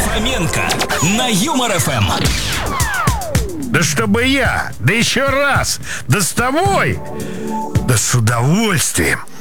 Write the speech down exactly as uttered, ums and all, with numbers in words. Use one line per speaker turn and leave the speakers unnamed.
Фоменко на Юмор эф эм.
Да чтобы я, да еще раз, да с тобой, да с удовольствием.